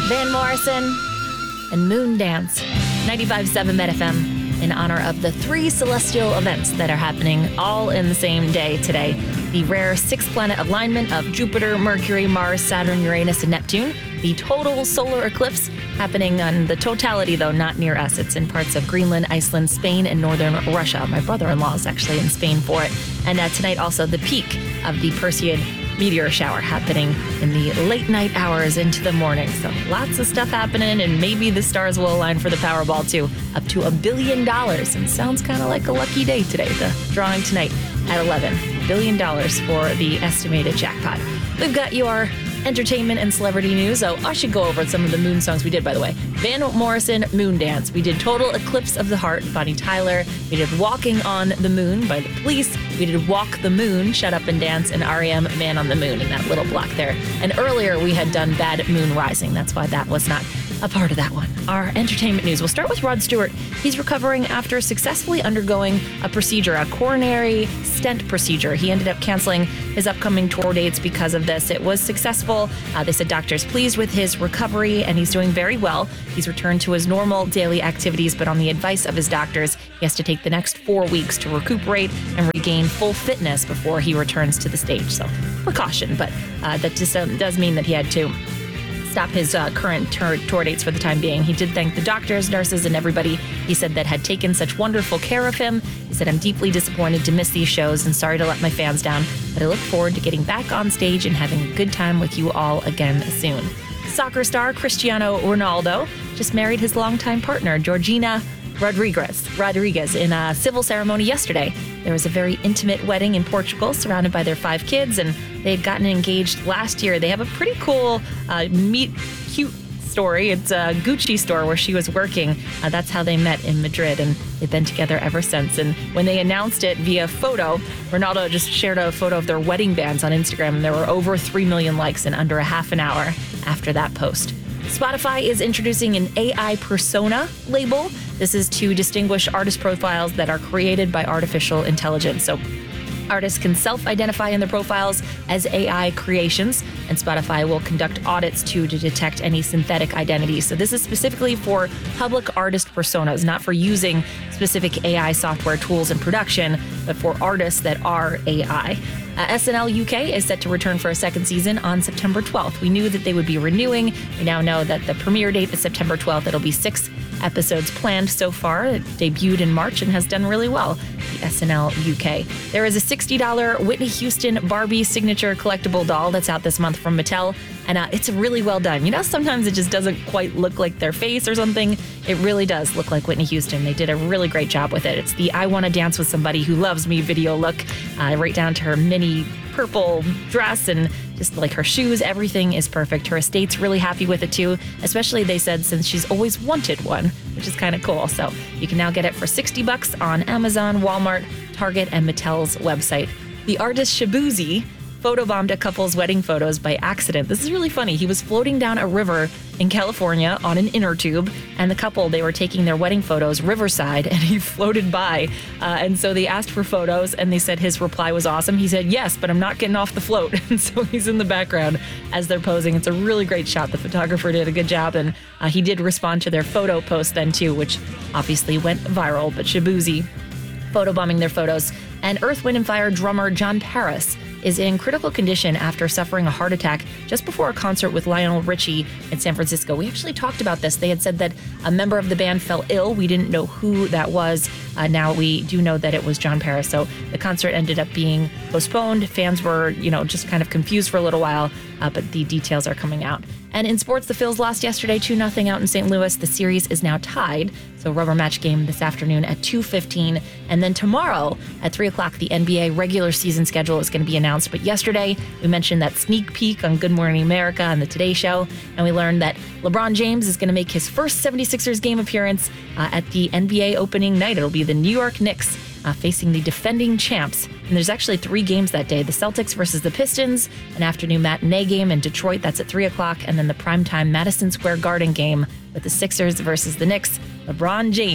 Van Morrison and Moon Dance. 95.7 Met FM in honor of the 3 celestial events that are happening all in the same day today. The rare 6-planet alignment of Jupiter, Mercury, Mars, Saturn, Uranus, and Neptune. The total solar eclipse happening on the totality, though not near us. It's in parts of Greenland, Iceland, Spain, and northern Russia. My brother-in-law is actually in Spain for it. And tonight also the peak of the Perseid meteor shower happening in the late night hours into the morning. So lots of stuff happening, and maybe the stars will align for the Powerball too, up to $1 billion. And sounds kind of like a lucky day today. The drawing tonight at $11 billion for the estimated jackpot. We've got your entertainment and celebrity news. Oh, I should go over some of the Moon songs we did, by the way. Van Morrison, Moon Dance. We did Total Eclipse of the Heart, Bonnie Tyler. We did Walking on the Moon by The Police. We did Walk the Moon, Shut Up and Dance, and R.E.M. Man on the Moon in that little block there. And earlier we had done Bad Moon Rising. That's why that was not a part of that one. Our entertainment news. We'll start with Rod Stewart. He's recovering after successfully undergoing a procedure, a coronary stent procedure. He ended up canceling his upcoming tour dates because of this. It was successful. They said doctors pleased with his recovery, and he's doing very well. He's returned to his normal daily activities, but on the advice of his doctors, he has to take the next 4 weeks to recuperate and regain full fitness before he returns to the stage. So precaution, but that just does mean that he had to stop his current tour dates for the time being. He did thank the doctors, nurses, and everybody he said that had taken such wonderful care of him. He said, "I'm deeply disappointed to miss these shows and sorry to let my fans down, but I look forward to getting back on stage and having a good time with you all again soon." Soccer star Cristiano Ronaldo just married his longtime partner, Georgina Rodriguez in a civil ceremony yesterday. There was a very intimate wedding in Portugal surrounded by their 5 kids, and they had gotten engaged last year. They have a pretty cool cute story. It's a Gucci store where she was working. That's how they met in Madrid, and they've been together ever since. And when they announced it via photo, Ronaldo just shared a photo of their wedding bands on Instagram, and there were over 3 million likes in under a half an hour after that post. Spotify is introducing an AI persona label. This is to distinguish artist profiles that are created by artificial intelligence. So artists can self-identify in their profiles as AI creations, and Spotify will conduct audits to detect any synthetic identities. So this is specifically for public artist personas, not for using specific AI software tools in production, but for artists that are AI. SNL UK is set to return for a second season on September 12th. We knew that they would be renewing. We now know that the premiere date is September 12th. It'll be 6 episodes planned so far. It debuted in March and has done really well, the SNL UK. There is a $60 Whitney Houston Barbie signature collectible doll that's out this month from Mattel, and it's really well done. You know, sometimes it just doesn't quite look like their face or something. It really does look like Whitney Houston. They did a really great job with it. It's the I Want to Dance with Somebody Who Loves Me video look, right down to her mini purple dress and just like her shoes. Everything is perfect. Her estate's really happy with it too, especially they said since she's always wanted one, which is kind of cool. So you can now get it for $60 on Amazon, Walmart, Target, and Mattel's website. The artist Shabuzi photobombed a couple's wedding photos by accident. This is really funny. He was floating down a river in California on an inner tube, and the couple, they were taking their wedding photos riverside, and he floated by. And so they asked for photos, and they said his reply was awesome. He said, "Yes, but I'm not getting off the float." And so he's in the background as they're posing. It's a really great shot. The photographer did a good job, and he did respond to their photo post then too, which obviously went viral. But Shabuzi photobombing their photos. And Earth, Wind & Fire drummer John Paris is in critical condition after suffering a heart attack just before a concert with Lionel Richie in San Francisco. We actually talked about this. They had said that a member of the band fell ill. We didn't know who that was. Now we do know that it was John Paris. So the concert ended up being postponed. Fans were, just kind of confused for a little while, but the details are coming out. And in sports, the Phils lost yesterday 2-0 out in St. Louis. The series is now tied. So rubber match game this afternoon at 2:15. And then tomorrow at 3 o'clock, the NBA regular season schedule is going to be announced. But yesterday, we mentioned that sneak peek on Good Morning America and the Today Show. And we learned that LeBron James is going to make his first 76ers game appearance at the NBA opening night. It'll be the New York Knicks facing the defending champs. And there's actually 3 games that day. The Celtics versus the Pistons, an afternoon matinee game in Detroit, that's at 3 o'clock, and then the primetime Madison Square Garden game with the Sixers versus the Knicks. LeBron James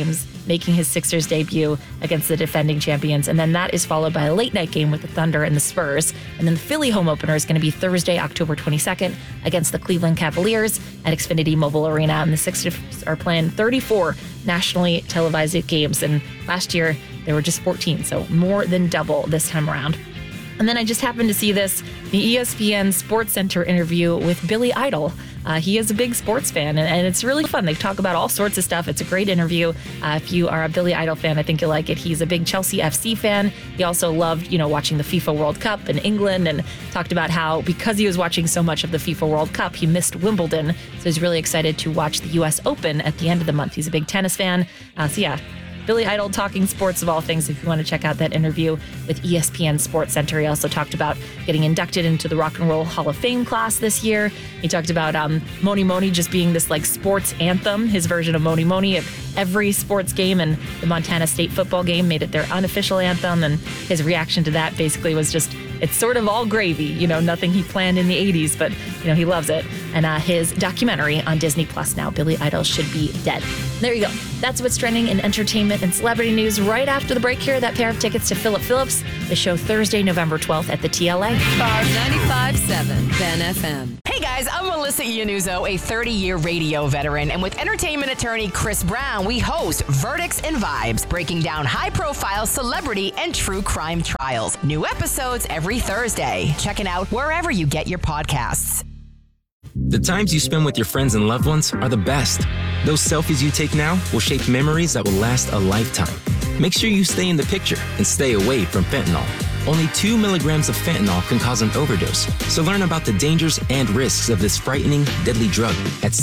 making his Sixers debut against the defending champions. And then that is followed by a late night game with the Thunder and the Spurs. And then the Philly home opener is going to be Thursday, October 22nd against the Cleveland Cavaliers at Xfinity Mobile Arena. And the Sixers are playing 34 nationally televised games. And last year there were just 14, so more than double this time around. And then I just happened to see this, the ESPN Sports Center interview with Billy Idol. He is a big sports fan, and it's really fun. They talk about all sorts of stuff. It's a great interview. If you are a Billy Idol fan, I think you'll like it. He's a big Chelsea FC fan. He also loved, watching the FIFA World Cup in England, and talked about how because he was watching so much of the FIFA World Cup, he missed Wimbledon. So he's really excited to watch the U.S. Open at the end of the month. He's a big tennis fan. Billy Idol talking sports of all things, if you want to check out that interview with ESPN Sports Center. He also talked about getting inducted into the Rock and Roll Hall of Fame class this year. He talked about Moni Moni just being this sports anthem, his version of Moni Moni at every sports game, and the Montana State football game made it their unofficial anthem. And his reaction to that basically was just, it's sort of all gravy, nothing he planned in the 80s, but he loves it. And his documentary on Disney Plus now, Billy Idol Should Be Dead. There you go. That's what's trending in entertainment and celebrity news. Right after the break here, that pair of tickets to Philip Phillips, the show Thursday, November 12th at the TLA. Stars 95.7 Ben FM. Hey guys, I'm Melissa Iannuzzo, a 30-year radio veteran, and with entertainment attorney Chris Brown, we host Verdicts and Vibes, breaking down high-profile celebrity and true crime trials. New episodes every Thursday. Check it out wherever you get your podcasts. The times you spend with your friends and loved ones are the best. Those selfies you take now will shape memories that will last a lifetime. Make sure you stay in the picture and stay away from fentanyl. Only 2 milligrams of fentanyl can cause an overdose. So learn about the dangers and risks of this frightening, deadly drug at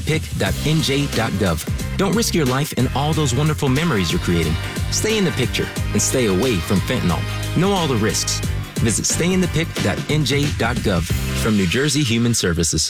stayinthepic.nj.gov. Don't risk your life and all those wonderful memories you're creating. Stay in the picture and stay away from fentanyl. Know all the risks. Visit stayinthepic.nj.gov from New Jersey Human Services.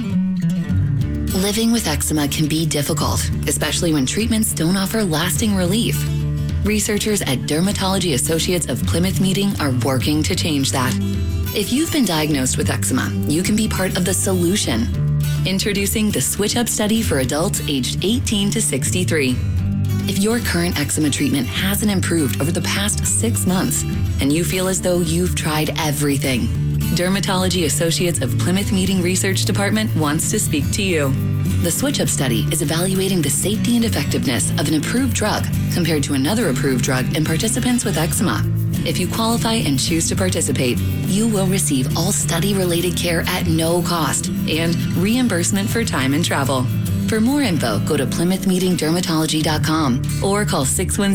Living with eczema can be difficult, especially when treatments don't offer lasting relief. Researchers at Dermatology Associates of Plymouth Meeting are working to change that. If you've been diagnosed with eczema, you can be part of the solution. Introducing the Switch Up study for adults aged 18 to 63. If your current eczema treatment hasn't improved over the past 6 months, and you feel as though you've tried everything, Dermatology Associates of Plymouth Meeting Research Department wants to speak to you. The Switch Up study is evaluating the safety and effectiveness of an approved drug compared to another approved drug in participants with eczema. If you qualify and choose to participate, you will receive all study-related care at no cost and reimbursement for time and travel. For more info, go to PlymouthMeetingDermatology.com or call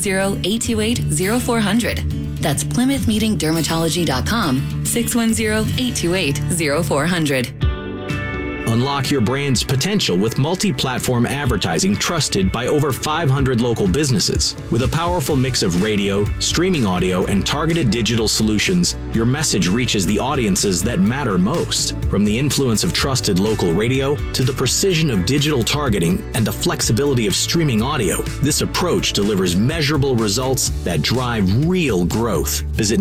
610-828-0400. That's PlymouthMeetingDermatology.com, 610-828-0400. Unlock your brand's potential with multi-platform advertising trusted by over 500 local businesses. With a powerful mix of radio, streaming audio, and targeted digital solutions, your message reaches the audiences that matter most. From the influence of trusted local radio to the precision of digital targeting and the flexibility of streaming audio, this approach delivers measurable results that drive real growth. Visit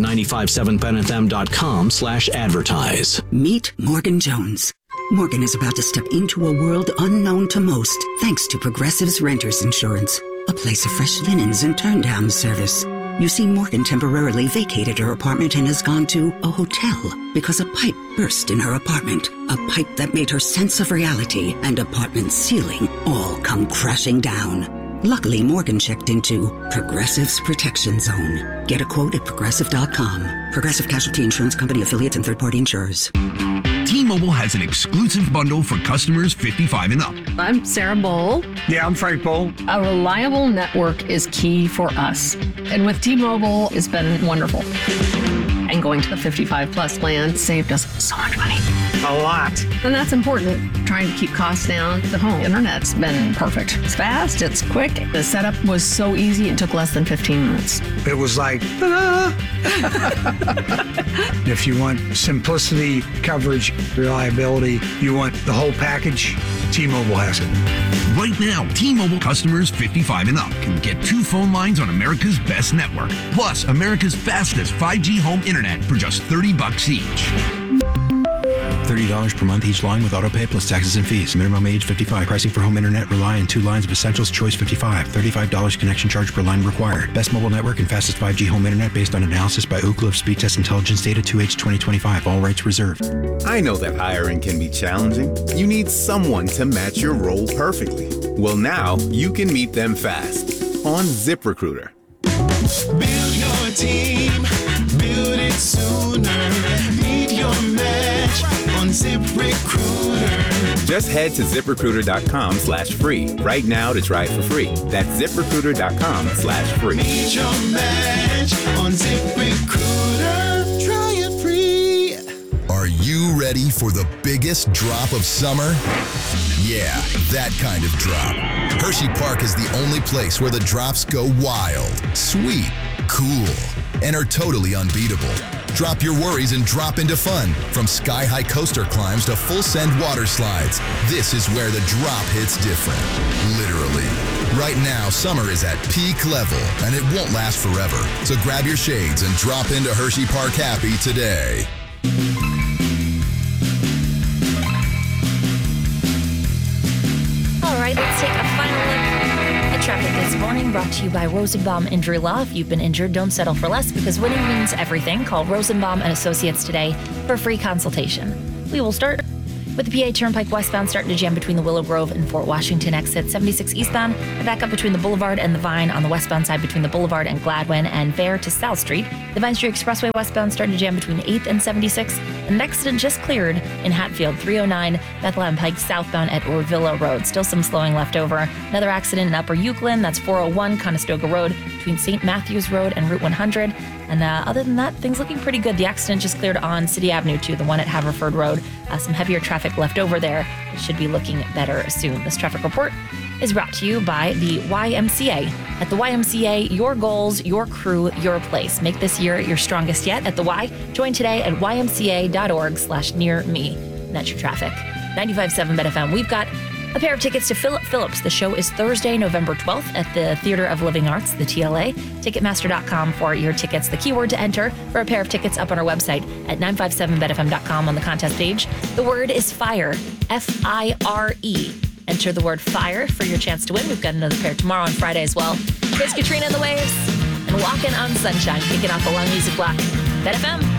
957benfm.com/advertise. Meet Morgan Jones. Morgan is about to step into a world unknown to most, thanks to Progressive's Renters Insurance, a place of fresh linens and turn-down service. You see, Morgan temporarily vacated her apartment and has gone to a hotel because a pipe burst in her apartment, a pipe that made her sense of reality and apartment ceiling all come crashing down. Luckily, Morgan checked into Progressive's Protection Zone. Get a quote at Progressive.com. Progressive Casualty Insurance Company, affiliates, and third-party insurers. T-Mobile has an exclusive bundle for customers 55 and up. I'm Sarah Bowl. Yeah, I'm Frank Bowl. A reliable network is key for us. And with T-Mobile, it's been wonderful. And going to the 55 plus plan saved us so much money. A lot. And that's important. Trying to keep costs down. The home internet's been perfect. It's fast, it's quick. The setup was so easy, it took less than 15 minutes. It was like, ta-da! If you want simplicity, coverage, reliability, you want the whole package, T-Mobile has it. Right now, T-Mobile customers 55 and up can get 2 phone lines on America's best network, plus America's fastest 5G home internet for just $30 each. $30 per month each line with autopay plus taxes and fees. Minimum age 55. Pricing for home internet rely on 2 lines of Essentials Choice 55. $35 connection charge per line required. Best mobile network and fastest 5G home internet based on analysis by Ookla of Speed Test Intelligence Data 2H 2025. All rights reserved. I know that hiring can be challenging. You need someone to match your role perfectly. Well, now you can meet them fast on ZipRecruiter. Build your team, build it sooner. Meet your match on ZipRecruiter. Just head to ZipRecruiter.com/free right now to try it for free. That's ZipRecruiter.com/free. Meet your match on ZipRecruiter. Try it free. Are you ready for the biggest drop of summer? Yeah, that kind of drop. Hershey Park is the only place where the drops go wild, sweet, cool, and are totally unbeatable. Drop your worries and drop into fun. From sky-high coaster climbs to full-send water slides, this is where the drop hits different. Literally. Right now, summer is at peak level, and it won't last forever. So grab your shades and drop into Hershey Park Happy today. All right, let's take a final look at traffic this morning, brought to you by Rosenbaum Injury Law. If you've been injured, don't settle for less, because winning means everything. Call Rosenbaum and Associates today for a free consultation. We will start with the PA Turnpike westbound starting to jam between the Willow Grove and Fort Washington exit. 76 eastbound, and back up between the Boulevard and the Vine on the westbound side between the Boulevard and Gladwin, and Fair to South Street. The Vine Street Expressway westbound starting to jam between 8th and 76. An accident just cleared in Hatfield, 309 Bethlehem Pike southbound at Orvilla Road. Still some slowing left over. Another accident in Upper Euclid, that's 401 Conestoga Road between St. Matthews Road and Route 100. And other than that, things looking pretty good. The accident just cleared on City Avenue too, the one at Haverford Road. Some heavier traffic left over there. It should be looking better soon. This traffic report is brought to you by the YMCA. At the YMCA, your goals, your crew, your place. Make this year your strongest yet at the Y. Join today at ymca.org/near-me. And that's your traffic. 95.7 BetFM. We've got a pair of tickets to Philip Phillips. The show is Thursday, November 12th at the Theater of Living Arts, the TLA. Ticketmaster.com for your tickets. The keyword to enter for a pair of tickets up on our website at 957betfm.com on the contest page. The word is FIRE, F-I-R-E. Enter the word FIRE for your chance to win. We've got another pair tomorrow and Friday as well. Here's Katrina and the Waves and Walking on Sunshine, kicking off a long music block. BetFM.